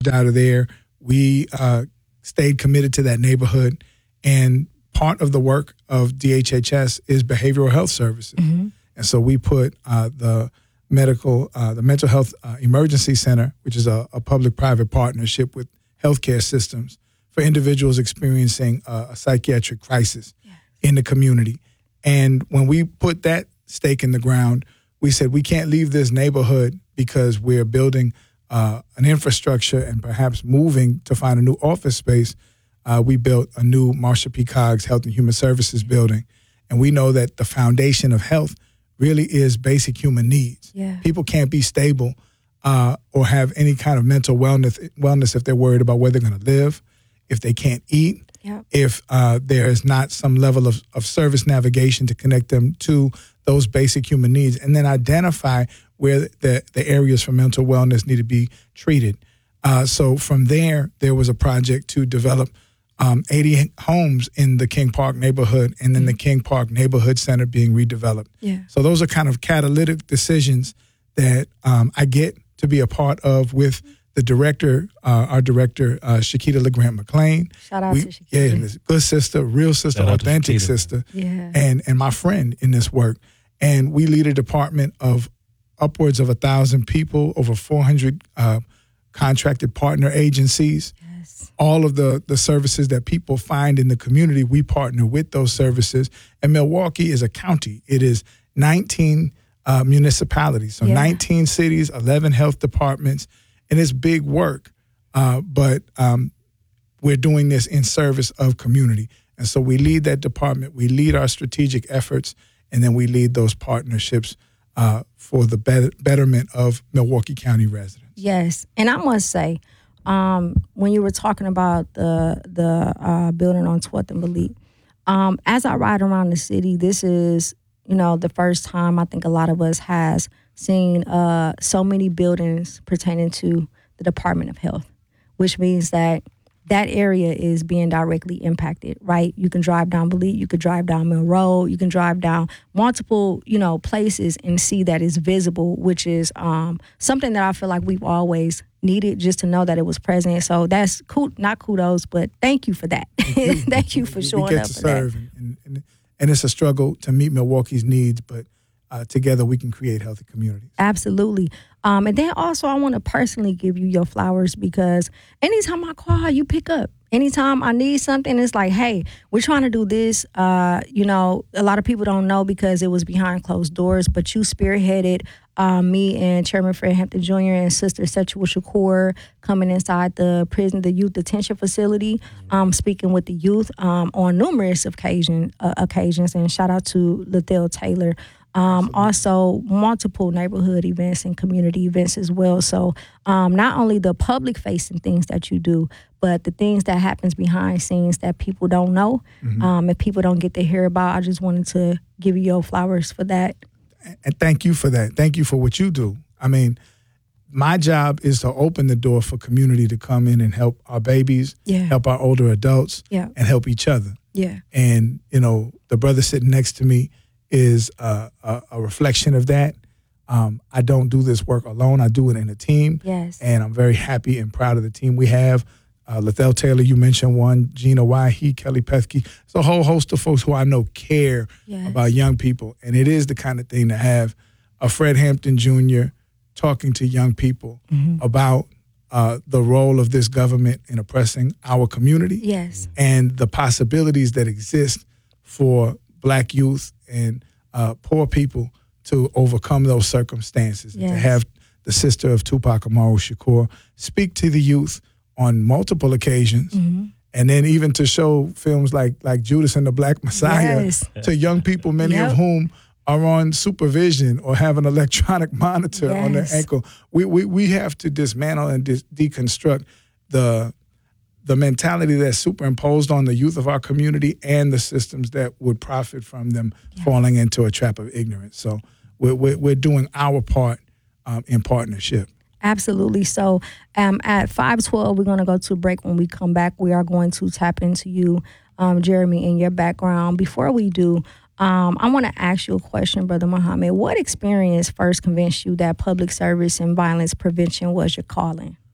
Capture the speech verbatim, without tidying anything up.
moved out of there. We uh, stayed committed to that neighborhood. And part of the work of D H H S is behavioral health services. Mm-hmm. And so we put uh, the medical, uh, the mental health uh, emergency center, which is a, a public-private partnership with healthcare systems for individuals experiencing uh, a psychiatric crisis yes. in the community. And when we put that stake in the ground, we said we can't leave this neighborhood because we're building uh, an infrastructure and perhaps moving to find a new office space. Uh, we built a new Marsha P. Coggs Health and Human Services building. And we know that the foundation of health really is basic human needs. Yeah. People can't be stable uh, or have any kind of mental wellness wellness if they're worried about where they're going to live, if they can't eat, yep. if uh, there is not some level of, of service navigation to connect them to those basic human needs, and then identify where the, the areas for mental wellness need to be treated. Uh, so from there, there was a project to develop um, eighty homes in the King Park neighborhood, and then the King Park Neighborhood Center being redeveloped. Yeah. So those are kind of catalytic decisions that um, I get to be a part of with the director, uh, our director, uh, Shakita LeGrant McLean. Shout out we, to Shakita. Yeah, good sister, real sister, Shout authentic sister, yeah. and and my friend in this work. And we lead a department of upwards of a thousand people, over four hundred uh, contracted partner agencies. Yes. All of the, the services that people find in the community, we partner with those services. And Milwaukee is a county. It is nineteen uh, municipalities, so yeah. nineteen cities, eleven health departments, and it's big work. Uh, but um, we're doing this in service of community. And so we lead that department. We lead our strategic efforts, and then we lead those partnerships uh, for the better, betterment of Milwaukee County residents. Yes, and I must say, um, when you were talking about the the uh, building on twelfth and Malik, um, as I ride around the city, this is, you know, the first time I think a lot of us has seen uh, so many buildings pertaining to the Department of Health, which means that that area is being directly impacted, right? You can drive down Malik, you could drive down Mill Road, you can drive down multiple, you know, places and see that it's visible, which is um, something that I feel like we've always needed, just to know that it was present. So that's cool, not kudos, but thank you for that. Thank you, thank you for showing we get up to for serve, that. And, and, and it's a struggle to meet Milwaukee's needs, but uh, together we can create healthy communities. Absolutely. Um, and then also I want to personally give you your flowers, because anytime I call, you pick up. Anytime I need something, it's like, hey, we're trying to do this. Uh, you know, a lot of people don't know because it was behind closed doors, but you spearheaded uh, me and Chairman Fred Hampton Junior and Sister Sexual Shakur coming inside the prison, the youth detention facility, um, speaking with the youth um, on numerous occasion, uh, occasions. And shout out to Lethell Taylor. Um, also, multiple neighborhood events and community events as well. So um, not only the public-facing things that you do, but the things that happens behind scenes that people don't know, mm-hmm. um, and people don't get to hear about. I just wanted to give you your flowers for that. And thank you for that. Thank you for what you do. I mean, my job is to open the door for community to come in and help our babies, yeah. help our older adults, yeah. and help each other. Yeah. And, you know, the brother sitting next to me is uh, a, a reflection of that. Um, I don't do this work alone. I do it in a team. Yes. And I'm very happy and proud of the team we have. Uh, Lethell Taylor, you mentioned one, Gina Wahi, Kelly Pethke. It's a whole host of folks who I know care yes. about young people. And it is the kind of thing to have a Fred Hampton Junior talking to young people mm-hmm. about uh, the role of this government in oppressing our community. Yes. And the possibilities that exist for Black youth and uh, poor people to overcome those circumstances. Yes. And to have the sister of Tupac Amaru Shakur speak to the youth on multiple occasions, mm-hmm. and then even to show films like like Judas and the Black Messiah yes. to young people, many yep. of whom are on supervision or have an electronic monitor yes. on their ankle. We, we we have to dismantle and de- deconstruct the the mentality that's superimposed on the youth of our community and the systems that would profit from them yes. falling into a trap of ignorance. So we're we're, we're doing our part um, in partnership. Absolutely. So um, at five twelve, we're going to go to a break. When we come back, we are going to tap into you, um, Jeremy, and your background. Before we do, um, I want to ask you a question, Brother Muhammad. What experience first convinced you that public service and violence prevention was your calling?